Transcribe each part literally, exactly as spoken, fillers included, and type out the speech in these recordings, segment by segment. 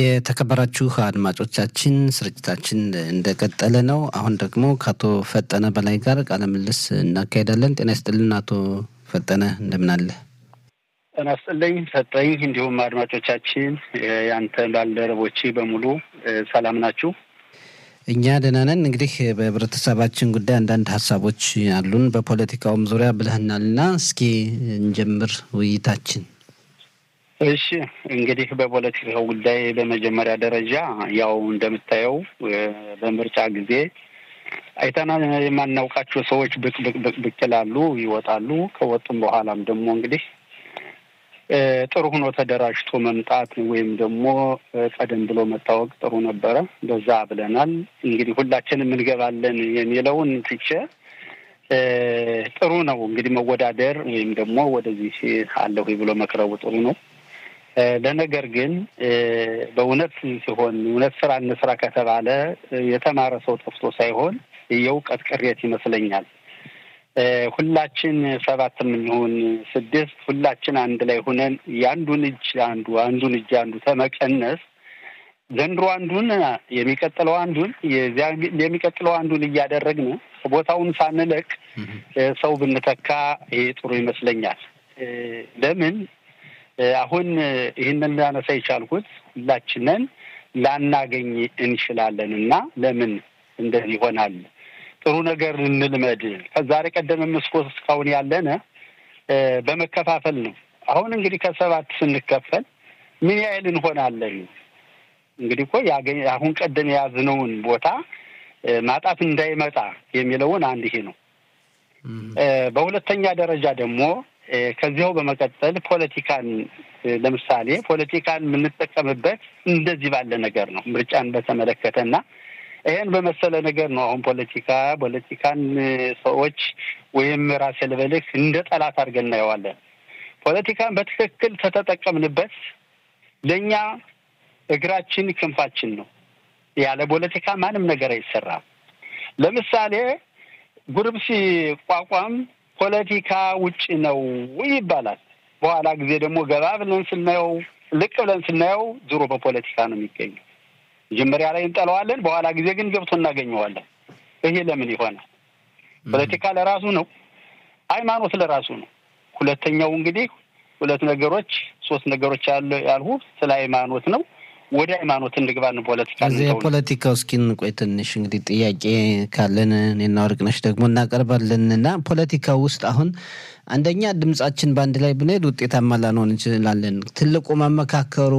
የተከበራችሁ አድማጮቻችን ስርጭታችን እንደቀጠለ ነው። አሁን ደግሞ ከአቶ ፈጠነ በላይ ጋር ቃለ ምልልስ እናካሄዳለን። ጤና ይስጥልን አቶ ፈጠነ እንደምን አለ? ጤና ይስጥልኝ ሰጠኝ። እንዲሁም አድማጮቻችን ያንተ ባልደረቦች በሙሉ ሰላም ናችሁ? እኛ ደህና ነን። እንግዲህ በህብረተሰባችን ጉዳይ አንዳንድ ሀሳቦች አሉን። በፖለቲካውም ዙሪያ ብለህናልና እስኪ እንጀምር ውይይታችን። እሺ እንግዲህ በፖለቲካው ጉዳይ በመጀመሪያ ደረጃ ያው እንደምታየው በምርጫ ጊዜ አይተና የማናውቃቸው ሰዎች ብቅ ብቅ ብቅ ብቅ ይላሉ፣ ይወጣሉ። ከወጡም በኋላም ደግሞ እንግዲህ ጥሩ ሆኖ ተደራጅቶ መምጣት ወይም ደግሞ ቀደም ብሎ መታወቅ ጥሩ ነበረ። በዛ ብለናል። እንግዲህ ሁላችንም እንገባለን የሚለውን ትቼ ጥሩ ነው እንግዲህ መወዳደር ወይም ደግሞ ወደዚህ አለሁ ብሎ መቅረቡ ጥሩ ነው። ለነገር ግን በእውነት ሲሆን እውነት ስራ እንስራ ከተባለ የተማረ ሰው ጠፍቶ ሳይሆን የእውቀት ቅሬት ይመስለኛል። ሁላችን ሰባት የምንሆን ስድስት ሁላችን አንድ ላይ ሆነን የአንዱን እጅ አንዱ አንዱን እጅ አንዱ ተመቀነስ ዘንድሮ አንዱን የሚቀጥለው አንዱን የሚቀጥለው አንዱን እያደረግን ቦታውን ሳንለቅ ሰው ብንተካ ይሄ ጥሩ ይመስለኛል። ለምን አሁን ይህንን ላነሳ የቻልኩት ሁላችንን ላናገኝ እንችላለን እና ለምን እንደዚህ ይሆናል? ጥሩ ነገር እንልመድ። ከዛሬ ቀደም መስኮት እስካሁን ያለነ በመከፋፈል ነው። አሁን እንግዲህ ከሰባት ስንከፈል ምን ያህል እንሆናለን? እንግዲህ እኮ ያገኝ አሁን ቀደም የያዝነውን ቦታ ማጣት እንዳይመጣ የሚለውን አንድ ይሄ ነው። በሁለተኛ ደረጃ ደግሞ ከዚያው በመቀጠል ፖለቲካን ለምሳሌ ፖለቲካን የምንጠቀምበት እንደዚህ ባለ ነገር ነው። ምርጫን በተመለከተና ይሄን በመሰለ ነገር ነው። አሁን ፖለቲካ ፖለቲካን ሰዎች ወይም ራስ ለበልክ እንደ ጠላት አድርገን እናየዋለን። ፖለቲካን በትክክል ተተጠቀምንበት ለኛ እግራችን ክንፋችን ነው። ያለ ፖለቲካ ማንም ነገር አይሰራም። ለምሳሌ ጉርብ ሲቋቋም ፖለቲካ ውጭ ነው ይባላል። በኋላ ጊዜ ደግሞ ገባ ብለን ስናየው ልቅ ብለን ስናየው ዙሮ በፖለቲካ ነው የሚገኘው። መጀመሪያ ላይ እንጠለዋለን፣ በኋላ ጊዜ ግን ገብቶ እናገኘዋለን። ይሄ ለምን ይሆናል? ፖለቲካ ለራሱ ነው፣ ሃይማኖት ለራሱ ነው። ሁለተኛው እንግዲህ ሁለት ነገሮች ሶስት ነገሮች ያሉ ያልሁ ስለ ሃይማኖት ነው። ወደ ሃይማኖት እንግባን ፖለቲካ ነው። እዚህ ፖለቲካው እስኪን ቆይ ትንሽ እንግዲህ ጥያቄ ካለን እኔና ወርቅነሽ ደግሞ እናቀርባለንና ፖለቲካው ውስጥ አሁን አንደኛ ድምጻችን ባንድ ላይ ብንሄድ ውጤታማ ላንሆን እንችላለን። ትልቁ መመካከሩ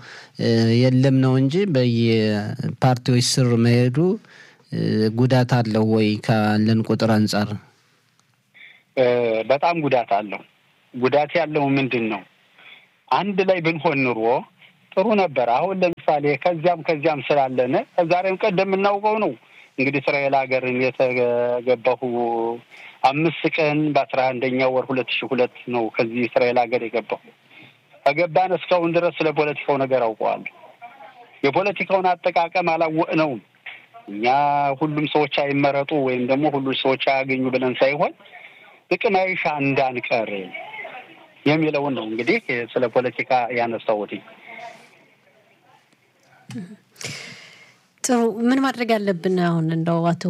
የለም ነው እንጂ በየፓርቲዎች ስር መሄዱ ጉዳት አለው ወይ? ካለን ቁጥር አንፃር በጣም ጉዳት አለው። ጉዳት ያለው ምንድነው? አንድ ላይ ብንሆን ኑሮ ጥሩ ነበር። አሁን ለምሳሌ ከዚያም ከዚያም ስላለነ ከዛሬም ቀደም እናውቀው ነው እንግዲህ እስራኤል ሀገርን የተገባሁ አምስት ቀን በአስራ አንደኛው ወር ሁለት ሺህ ሁለት ነው ከዚህ እስራኤል ሀገር የገባሁ። ከገባን እስካሁን ድረስ ስለ ፖለቲካው ነገር አውቀዋለሁ። የፖለቲካውን አጠቃቀም አላወቅነውም። እኛ ሁሉም ሰዎች አይመረጡ ወይም ደግሞ ሁሉም ሰዎች አያገኙ ብለን ሳይሆን ጥቅም አይሻ እንዳንቀር የሚለውን ነው እንግዲህ ስለ ፖለቲካ ያነሳሁት። ጥሩ ምን ማድረግ ያለብን አሁን እንደው አቶ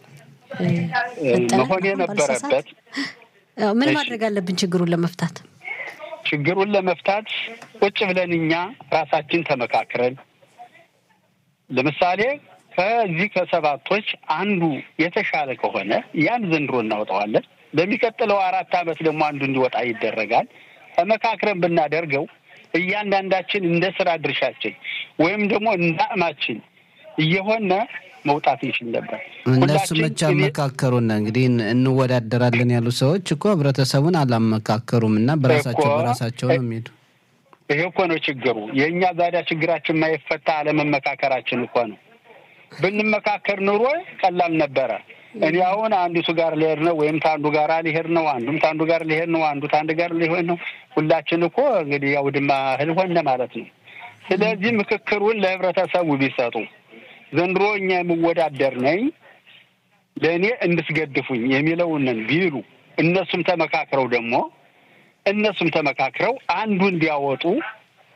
መሆን የነበረበት ምን ማድረግ ያለብን ችግሩን ለመፍታት ችግሩን ለመፍታት ቁጭ ብለን እኛ ራሳችን ተመካክረን ለምሳሌ ከዚህ ከሰባቶች አንዱ የተሻለ ከሆነ ያን ዘንድሮ እናወጣዋለን። በሚቀጥለው አራት አመት ደግሞ አንዱ እንዲወጣ ይደረጋል። ተመካክረን ብናደርገው እያንዳንዳችን እንደ ስራ ድርሻችን ወይም ደግሞ እንዳማችን እየሆነ መውጣት ይችላል ነበር። እነሱ መቻ መካከሩና እንግዲህ እንወዳደራለን ያሉ ሰዎች እኮ ህብረተሰቡን አላመካከሩምና በራሳቸው በራሳቸው ነው የሚሄዱ። ይሄ እኮ ነው ችግሩ። የኛ ዛዳ ችግራችን ማይፈታ አለመመካከራችን እኮ ነው። ብንመካከር ኑሮ ቀላል ነበር። እኔ አሁን አንዱ ጋር ልሄድ ነው ወይም ታንዱ ጋር ልሄድ ነው አንዱም ታንዱ ጋር ልሄድ ነው አንዱ ታንዱ ጋር ልሄድ ነው ሁላችን እኮ እንግዲህ ያው ድማ ህልሆነ ማለት ነው። ስለዚህ ምክክሩን ለህብረተሰቡ ቢሰጡ ዘንድሮ እኛ የምወዳደር ነኝ ለኔ እንድስገድፉኝ የሚለውን ቢሉ እነሱም ተመካክረው ደግሞ እነሱም ተመካክረው አንዱን ቢያወጡ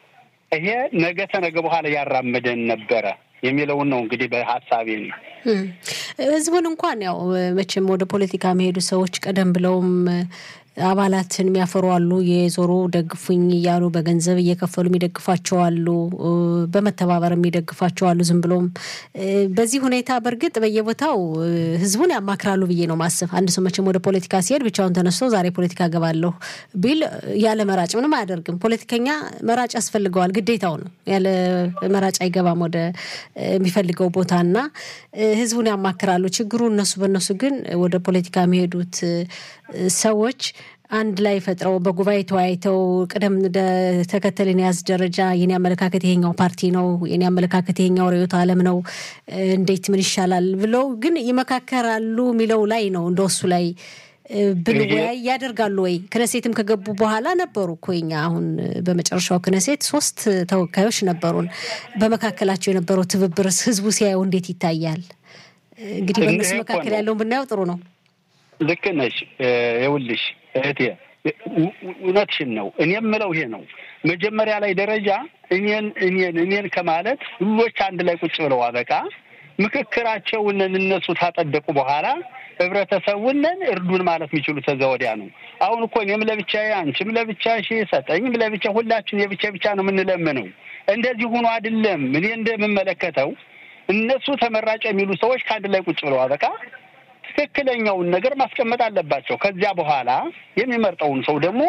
ይሄ ነገ ተነገ በኋላ ያራመደን ነበረ የሚለውን ነው እንግዲህ በሐሳቤ ነው። ህዝቡን እንኳን ያው መቼም ወደ ፖለቲካ መሄዱ ሰዎች ቀደም ብለውም አባላትን የሚያፈሩ አሉ፣ የዞሮ ደግፉኝ እያሉ በገንዘብ እየከፈሉ የሚደግፋቸው አሉ፣ በመተባበር የሚደግፋቸው አሉ። ዝም ብሎም በዚህ ሁኔታ በርግጥ በየቦታው ህዝቡን ያማክራሉ ብዬ ነው ማሰብ። አንድ ሰው መቼም ወደ ፖለቲካ ሲሄድ ብቻውን ተነስቶ ዛሬ ፖለቲካ ገባለሁ ቢል ያለ መራጭ ምንም አያደርግም። ፖለቲከኛ መራጭ ያስፈልገዋል፣ ግዴታው ነው። ያለ መራጭ አይገባም ወደ የሚፈልገው ቦታና ህዝቡን ያማክራሉ። ችግሩ እነሱ በእነሱ ግን ወደ ፖለቲካ የሚሄዱት ሰዎች አንድ ላይ ፈጥረው በጉባኤ ተወያይተው ቀደም ተከተልን ያዝ ደረጃ የኔ አመለካከት ይሄኛው ፓርቲ ነው፣ የኔ አመለካከት ይሄኛው ርዕዮተ ዓለም ነው፣ እንዴት ምን ይሻላል ብለው ግን ይመካከራሉ ሚለው ላይ ነው። እንደሱ ላይ ብንወያይ ያደርጋሉ ወይ? ክነሴትም ከገቡ በኋላ ነበሩ ኮይኛ አሁን በመጨረሻው ክነሴት ሶስት ተወካዮች ነበሩን። በመካከላቸው የነበረው ትብብርስ ህዝቡ ሲያየው እንዴት ይታያል? እንግዲህ በእነሱ መካከል ያለውን ብናየው ጥሩ ነው። ልክ ነሽ። ይኸውልሽ እህቴ እውነትሽን ነው። እኔ የምለው ይሄ ነው። መጀመሪያ ላይ ደረጃ እኔን እኔን እኔን ከማለት ሁሎች አንድ ላይ ቁጭ ብለው አበቃ ምክክራቸውን እነሱ ታጠደቁ በኋላ ህብረተሰቡን እርዱን ማለት የሚችሉ ተዘወዲያ ነው። አሁን እኮ እኔም ለብቻዬ አንቺም ለብቻሽ ሰጠኝም ለብቻ ሁላችን የብቻ ብቻ ነው የምንለምነው። እንደዚህ ሆኖ አይደለም። እኔ እንደምመለከተው እነሱ ተመራጭ የሚሉ ሰዎች ከአንድ ላይ ቁጭ ብለው አበቃ ትክክለኛውን ነገር ማስቀመጥ አለባቸው። ከዚያ በኋላ የሚመርጠውን ሰው ደግሞ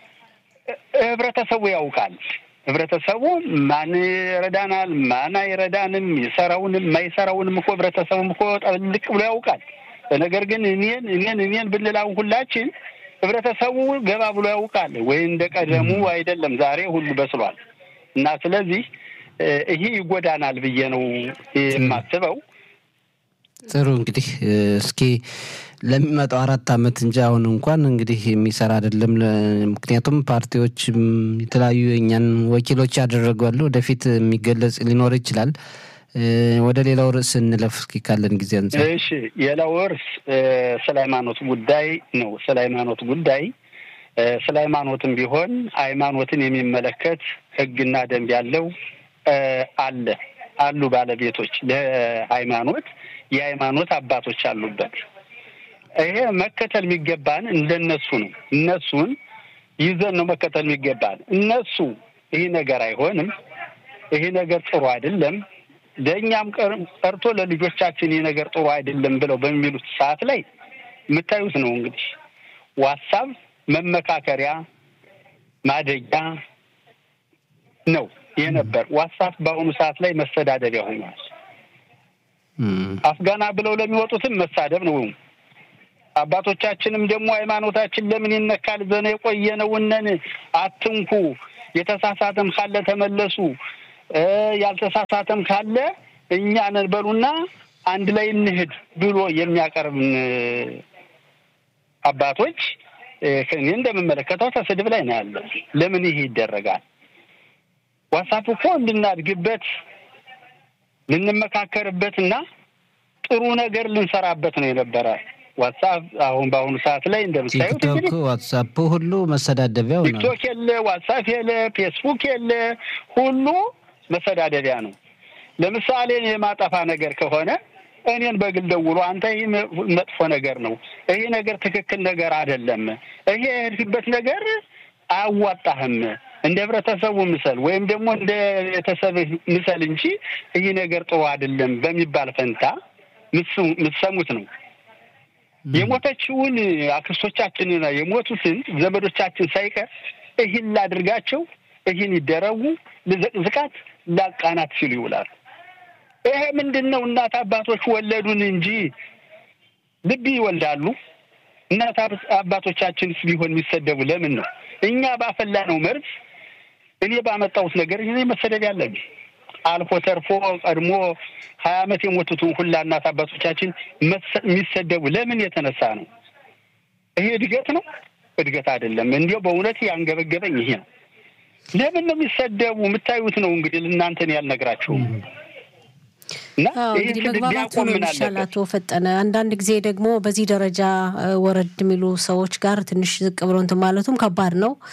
ህብረተሰቡ ያውቃል። ህብረተሰቡ ማን ይረዳናል ማን አይረዳንም ይሰራውንም ማይሰራውንም እኮ ህብረተሰቡም እኮ ጠልቅ ብሎ ያውቃል። ነገር ግን እኔን እኔን እኔን ብንላው ሁላችን ህብረተሰቡ ገባ ብሎ ያውቃል ወይ እንደቀደሙ አይደለም። ዛሬ ሁሉ በስሏል እና ስለዚህ ይሄ ይጎዳናል ብዬ ነው የማስበው። ጥሩ እንግዲህ እስኪ ለሚመጣው አራት አመት እንጂ አሁን እንኳን እንግዲህ የሚሰራ አይደለም። ምክንያቱም ፓርቲዎች የተለያዩ የኛን ወኪሎች ያደረጋሉ። ወደፊት የሚገለጽ ሊኖር ይችላል። ወደ ሌላው ርዕስ እንለፍ እስኪ ካለን ጊዜ አንፃር። እሺ የሌላው ርዕስ ስለ ሃይማኖት ጉዳይ ነው። ስለ ሃይማኖት ጉዳይ ስለ ሃይማኖትም ቢሆን ሃይማኖትን የሚመለከት ህግና ደንብ ያለው አለ አሉ ባለቤቶች ለሃይማኖት የሃይማኖት አባቶች አሉበት። ይሄ መከተል የሚገባን እንደነሱ ነው። እነሱን ይዘን ነው መከተል የሚገባን። እነሱ ይሄ ነገር አይሆንም ይሄ ነገር ጥሩ አይደለም ለኛም ቀርቶ ለልጆቻችን ይሄ ነገር ጥሩ አይደለም ብለው በሚሉት ሰዓት ላይ የምታዩት ነው እንግዲህ ዋትስአፕ መመካከሪያ ማደጋ ነው የነበር። ዋትስአፕ በአሁኑ ሰዓት ላይ መሰዳደቢያ ሆኗል። አፍጋና ብለው ለሚወጡትም መሳደብ ነው። አባቶቻችንም ደግሞ ሃይማኖታችን ለምን ይነካል ዘነ የቆየነውነን አትንኩ፣ የተሳሳተም ካለ ተመለሱ፣ ያልተሳሳተም ካለ እኛ ነን በሉና አንድ ላይ እንሂድ ብሎ የሚያቀርብን አባቶች ከኔ እንደምመለከተው ተስድብ ላይ ነው ያለው። ለምን ይሄ ይደረጋል? ዋትስአፕ እኮ እንድናድግበት ልንመካከርበትና ጥሩ ነገር ልንሰራበት ነው የነበረ። ዋትስአፕ አሁን በአሁኑ ሰዓት ላይ እንደምታዩት ቲክቶክ ዋትስአፕ ሁሉ መሰዳደቢያ ነው። ቲክቶክ የለ ዋትስአፕ የለ ፌስቡክ የለ ሁሉ መሰዳደቢያ ነው። ለምሳሌ የማጠፋ ነገር ከሆነ እኔን በግል ደውሎ አንተ ይሄ መጥፎ ነገር ነው፣ ይሄ ነገር ትክክል ነገር አይደለም፣ ይሄ የሄድክበት ነገር አያዋጣህም እንደ ህብረተሰቡ ምሰል ወይም ደግሞ እንደ ቤተሰብ ምሰል እንጂ ይሄ ነገር ጥሩ አይደለም በሚባል ፈንታ ምትሰሙት ነው። የሞተችውን አክስቶቻችንና የሞቱትን ዘመዶቻችን ሳይቀር ይህን ላድርጋቸው ይህን ይደረጉ ለዝቃት ላቃናት ሲሉ ይውላሉ። ይሄ ምንድነው? እናት አባቶች ወለዱን እንጂ ልብ ይወልዳሉ። እናት አባቶቻችንስ ቢሆን የሚሰደቡ ለምን ነው? እኛ ባፈላ ነው መርዝ እኔ ባመጣሁት ነገር እኔ መሰደብ ያለብኝ አልፎ ተርፎ ቀድሞ ሀያ አመት የሞቱትን ሁላ እናት አባቶቻችን የሚሰደቡ ለምን የተነሳ ነው? ይሄ እድገት ነው? እድገት አይደለም። እንዲያው በእውነት ያንገበገበኝ ይሄ ነው። ለምን ነው የሚሰደቡ? የምታዩት ነው እንግዲህ እናንተን ያልነግራችሁ እና ይሄ መግባባቱ ነው የሚሻላቶ ፈጠነ። አንዳንድ ጊዜ ደግሞ በዚህ ደረጃ ወረድ የሚሉ ሰዎች ጋር ትንሽ ዝቅ ብሎ እንትን ማለቱም ከባድ ነው።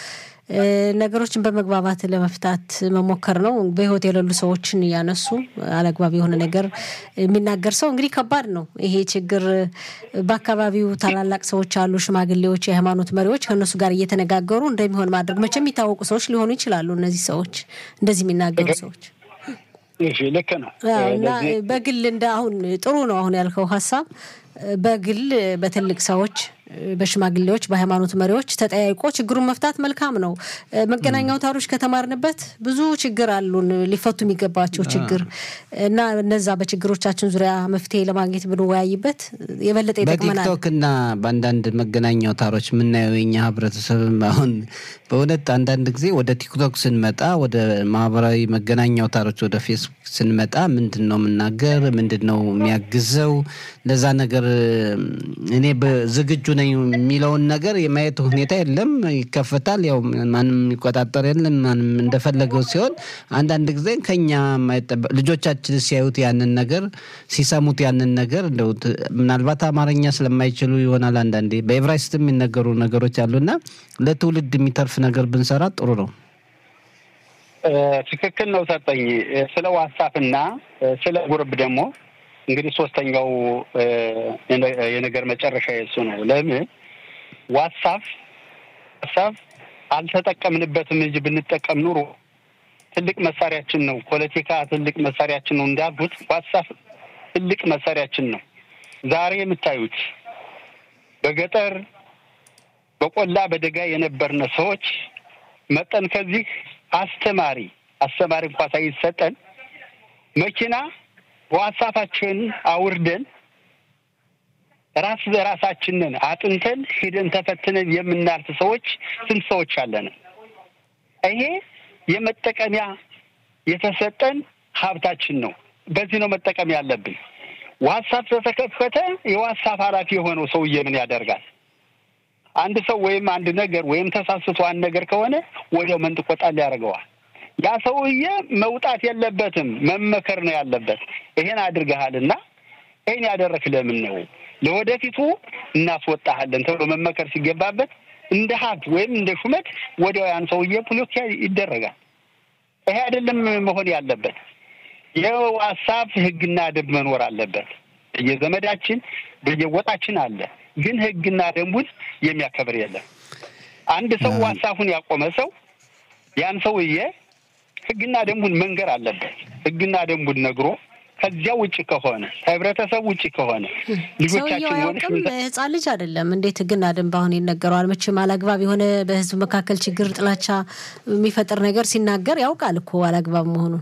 ነገሮችን በመግባባት ለመፍታት መሞከር ነው። በህይወት የሌሉ ሰዎችን ያነሱ አላግባብ የሆነ ነገር የሚናገር ሰው እንግዲህ ከባድ ነው። ይሄ ችግር በአካባቢው ታላላቅ ሰዎች አሉ፣ ሽማግሌዎች፣ የሃይማኖት መሪዎች ከነሱ ጋር እየተነጋገሩ እንደሚሆን ማድረግ መቼም የሚታወቁ ሰዎች ሊሆኑ ይችላሉ እነዚህ ሰዎች እንደዚህ የሚናገሩ ሰዎች። እሺ ልክ ነው። እና በግል እንደ አሁን ጥሩ ነው አሁን ያልከው ሐሳብ በግል በትልቅ ሰዎች በሽማግሌዎች በሃይማኖት መሪዎች ተጠያይቆ ችግሩን መፍታት መልካም ነው። መገናኛ አውታሮች ከተማርንበት ብዙ ችግር አሉን ሊፈቱ የሚገባቸው ችግር እና እነዛ በችግሮቻችን ዙሪያ መፍትሄ ለማግኘት ብንወያይበት የበለጠ ይጠቅመናል። በቲክቶክ እና በአንዳንድ መገናኛ አውታሮች የምናየው የኛ ህብረተሰብ አሁን በእውነት አንዳንድ ጊዜ ወደ ቲክቶክ ስንመጣ ወደ ማህበራዊ መገናኛ አውታሮች ወደ ፌስቡክ ስንመጣ ምንድነው የምናገር ምንድነው የሚያግዘው ለዛ ነገር እኔ በዝግጁ ነኝ የሚለውን ነገር የማየት ሁኔታ የለም። ይከፈታል ያው ማንም ይቆጣጠር የለም ማንም እንደፈለገው ሲሆን አንዳንድ ጊዜ ከኛ ማይጠበቅ ልጆቻችን ሲያዩት ያንን ነገር ሲሰሙት ያንን ነገር እንደው ምናልባት አማርኛ ስለማይችሉ ይሆናል አንዳንዴ በዕብራይስጥም የሚነገሩ ነገሮች አሉና ለትውልድ የሚተርፍ ነገር ብንሰራ ጥሩ ነው። ትክክል ነው ሰጠኝ። ስለ ዋትስአፕና ስለ ጉርብ ደግሞ እንግዲህ ሶስተኛው የነገር መጨረሻ የሱ ነው። ለምን ዋትስአፕ ዋትስአፕ አልተጠቀምንበትም እንጂ ብንጠቀም ኑሮ ትልቅ መሳሪያችን ነው። ፖለቲካ ትልቅ መሳሪያችን ነው እንዳልኩት ዋትስአፕ ትልቅ መሳሪያችን ነው። ዛሬ የምታዩት በገጠር በቆላ በደጋ የነበርነ ሰዎች መጠን ከዚህ አስተማሪ አስተማሪ እንኳን ሳይሰጠን መኪና ዋትስአፓችን አውርደን ራስ በራሳችንን አጥንተን ሄደን ተፈትነን የምናልፍ ሰዎች ስንት ሰዎች አለን። ይሄ የመጠቀሚያ የተሰጠን ሀብታችን ነው። በዚህ ነው መጠቀም ያለብን። ዋትስአፕ ተከፈተ የዋትስአፕ ኃላፊ የሆነው ሰውዬ ምን ያደርጋል? አንድ ሰው ወይም አንድ ነገር ወይም ተሳስቶ አንድ ነገር ከሆነ ወዲያው መንጥቆ ጣል ያደርገዋል። ያ ሰውዬ መውጣት የለበትም መመከር ነው ያለበት። ይሄን አድርገሃልና ይሄን ያደረክ ለምን ነው ለወደፊቱ እናስወጣሃለን ተብሎ መመከር ሲገባበት እንደ ሀብት ወይም እንደ ሹመት ወዲያው ያን ሰውዬ ብሎክ ይደረጋል። ይሄ አይደለም መሆን ያለበት። የዋትስአፕ ህግና ደንብ መኖር አለበት። የዘመዳችን በየወጣችን አለ፣ ግን ህግና ደንቡን የሚያከብር የለም። አንድ ሰው ዋትስአፑን ያቆመ ሰው ያን ሰውዬ ህግና ደንቡን መንገር አለበት። ህግና ደንቡን ነግሮ ከዚያ ውጪ ከሆነ ህብረተሰብ ውጪ ከሆነ ልጆቻችን ወንሽ ህፃን ልጅ አይደለም እንዴት ህግና ደንብ አሁን ይነገራል? መቼም አላግባብ የሆነ በህዝብ መካከል ችግር ጥላቻ የሚፈጥር ነገር ሲናገር ያውቃል እኮ አላግባብ መሆኑን።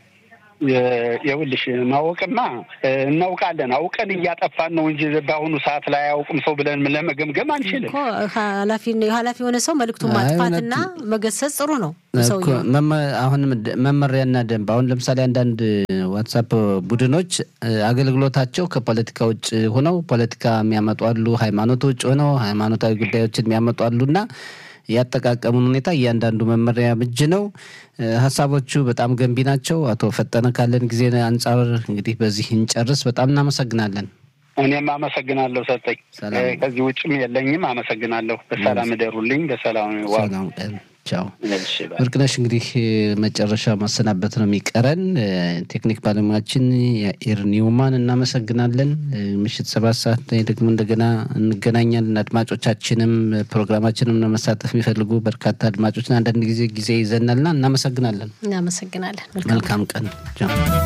የውልሽ ማወቅማ እናውቃለን አውቀን እያጠፋን ነው እንጂ በአሁኑ ሰዓት ላይ አያውቅም ሰው ብለን ለመገምገም አንችልም እኮ። ኃላፊ ኃላፊ የሆነ ሰው መልእክቱን ማጥፋትና መገሰጽ ጥሩ ነው። ሰው አሁን መመሪያና ደንብ አሁን ለምሳሌ አንዳንድ ዋትስአፕ ቡድኖች አገልግሎታቸው ከፖለቲካ ውጭ ሆነው ፖለቲካ የሚያመጡ አሉ፣ ሃይማኖት ውጭ ሆነው ሃይማኖታዊ ጉዳዮችን የሚያመጡ አሉና ያጠቃቀሙን ሁኔታ እያንዳንዱ መመሪያ ብጅ ነው። ሐሳቦቹ በጣም ገንቢ ናቸው። አቶ ፈጠነ ካለን ጊዜ አንፃር እንግዲህ በዚህ እንጨርስ። በጣም እናመሰግናለን። እኔም አመሰግናለሁ ሰጠኝ። ከዚህ ውጭም የለኝም። አመሰግናለሁ። በሰላም እደሩልኝ። በሰላም ዋሉ። ሰላም ቀን። ቻው። ወርቅነሽ እንግዲህ መጨረሻ ማሰናበት ነው የሚቀረን። ቴክኒክ ባለሙያችን የኢር ኒውማን እናመሰግናለን። ምሽት ሰባት ሰዓት ላይ ደግሞ እንደገና እንገናኛለን። አድማጮቻችንም ፕሮግራማችንም ለመሳተፍ የሚፈልጉ በርካታ አድማጮችን አንዳንድ ጊዜ ጊዜ ይዘናልና እናመሰግናለን። እናመሰግናለን። መልካም ቀን። ቻው።